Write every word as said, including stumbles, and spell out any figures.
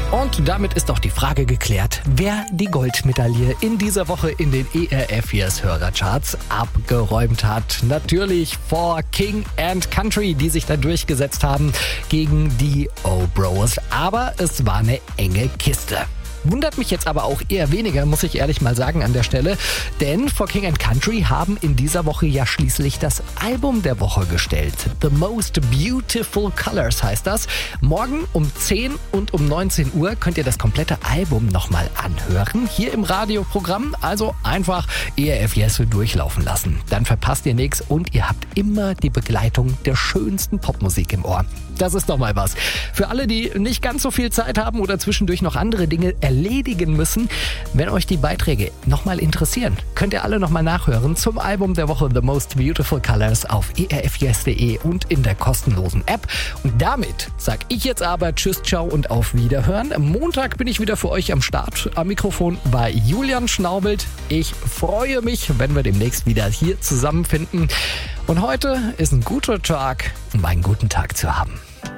Und damit ist auch die Frage geklärt, wer die Goldmedaille in dieser Woche in den E R F Yes Hörercharts abgeräumt hat. Natürlich vor King and Country, die sich da durchgesetzt haben gegen die O-Bros. Aber es war eine enge Kiste. Wundert mich jetzt aber auch eher weniger, muss ich ehrlich mal sagen an der Stelle. Denn For King and Country haben in dieser Woche ja schließlich das Album der Woche gestellt. The Most Beautiful Colors heißt das. Morgen um zehn und um neunzehn Uhr könnt ihr das komplette Album nochmal anhören. Hier im Radioprogramm. Also einfach E R F Yes durchlaufen lassen. Dann verpasst ihr nichts und ihr habt immer die Begleitung der schönsten Popmusik im Ohr. Das ist doch mal was. Für alle, die nicht ganz so viel Zeit haben oder zwischendurch noch andere Dinge erledigen müssen, wenn euch die Beiträge nochmal interessieren, könnt ihr alle nochmal nachhören zum Album der Woche The Most Beautiful Colors auf e r f yes punkt de und in der kostenlosen App. Und damit sag ich jetzt aber Tschüss, ciao und auf Wiederhören. Am Montag bin ich wieder für euch am Start. Am Mikrofon war Julian Schnaubelt. Ich freue mich, wenn wir demnächst wieder hier zusammenfinden. Und heute ist ein guter Tag, um einen guten Tag zu haben.